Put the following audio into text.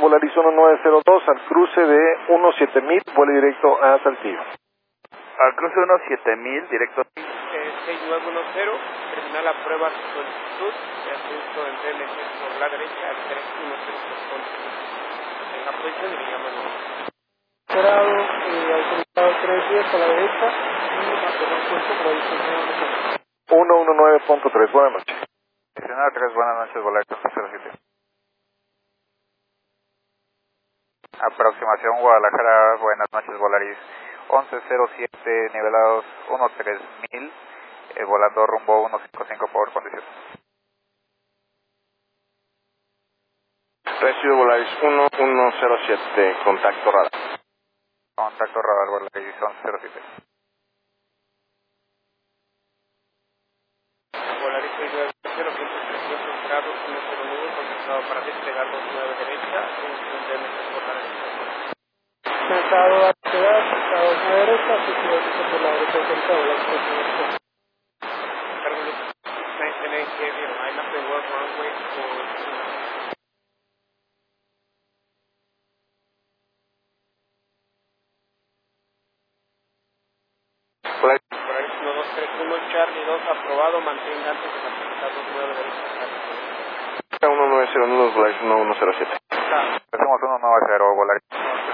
Volaris 1902 al cruce de 17000, vuelo directo a Saltillo. Al cruce 17000, directo. 6910, terminal la prueba su solicitud de ascenso en TNG por la derecha al 310. En la posición y me llaman. Esperado, autorizado 310 a la derecha y mantener puesto por ahí. 119.3, buenas noches. 3, buenas noches, Volaris 07. Aproximación Guadalajara, buenas noches, Volaris 1107, nivelados 13000, volando rumbo 155 por condición. Recibo Volaris 1107, contacto radar. Contacto radar, Volaris 1107. Volaris 6910, 300 grados, 109, concentrado para despegar 29 derecha, en TNG por la derecha. Sentado a quedar, sentado a la derecha, asociado por la derecha, sentado a la derecha. Maintenance heavy line up the world runway for Volaris 1231, Charlie 2, aprobado, mantenga antes de la pista 29 derecha. 1901, Volaris 1107. Hacemos 190, Volaris.